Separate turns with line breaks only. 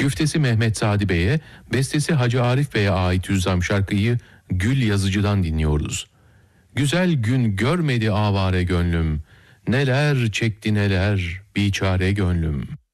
Güftesi Mehmet Sadi Bey'e, bestesi Hacı Arif Bey'e ait Hüzzam şarkıyı Gül Yazıcı'dan dinliyoruz. Güzel gün görmedi avare gönlüm, neler çekti neler biçare gönlüm.